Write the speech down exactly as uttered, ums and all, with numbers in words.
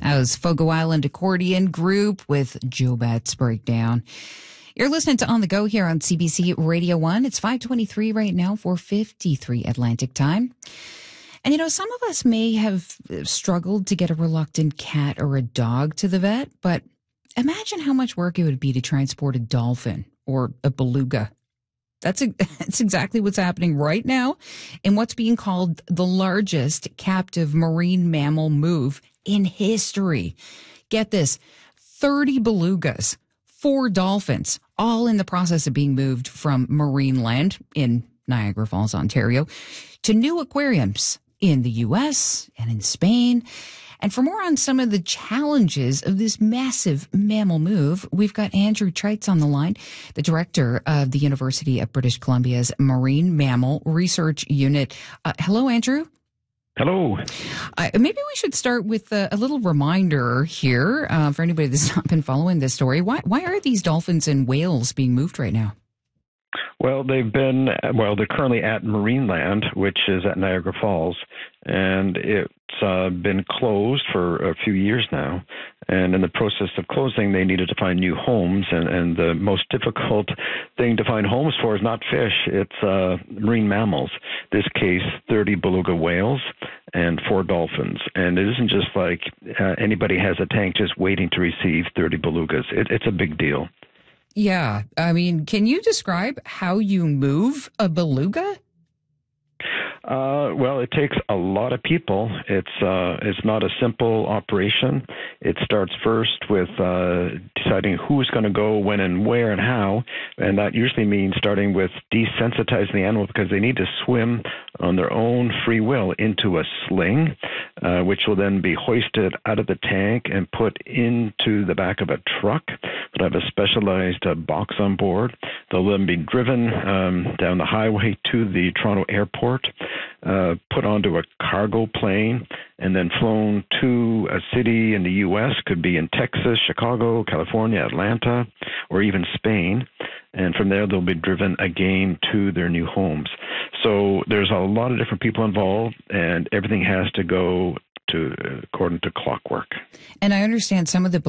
That was Fogo Island Accordion Group with Joe Betts Breakdown. You're listening to On the Go here on C B C Radio one. It's five twenty-three right now, four fifty-three Atlantic time. And, you know, some of us may have struggled to get a reluctant cat or a dog to the vet, but imagine how much work it would be to transport a dolphin or a beluga. That's, a, that's exactly what's happening right now in what's being called the largest captive marine mammal move in history. Get this, thirty belugas, four dolphins, all in the process of being moved from marine land in Niagara Falls, Ontario, to new aquariums in the U S and in Spain. And for more on some of the challenges of this massive mammal move, we've got Andrew Treitz on the line, the director of the University of British Columbia's Marine Mammal Research Unit. Uh, hello, Andrew. Hello. Uh, maybe we should start with a, a little reminder here uh, for anybody that's not been following this story. Why, why are these dolphins and whales being moved right now? Well, they've been, well, they're currently at Marineland, which is at Niagara Falls, and it's uh, been closed for a few years now. And in the process of closing, they needed to find new homes, and, and the most difficult thing to find homes for is not fish, it's uh, marine mammals. In this case, thirty beluga whales and four dolphins. And it isn't just like uh, anybody has a tank just waiting to receive thirty belugas. It, it's a big deal. Yeah. I mean, can you describe how you move a beluga? Uh, well, it takes a lot of people. It's uh, it's not a simple operation. It starts first with uh, deciding who's going to go, when and where and how, and that usually means starting with desensitizing the animal because they need to swim on their own free will into a sling, uh, which will then be hoisted out of the tank and put into the back of a truck. They'll have a specialized uh, box on board. They'll then be driven um, down the highway to the Toronto airport, uh, put onto a cargo plane, and then flown to a city in the U S, could be in Texas, Chicago, California, Atlanta, or even Spain. And from there, they'll be driven again to their new homes. So there's a lot of different people involved, and everything has to go to according to clockwork. And I understand some of the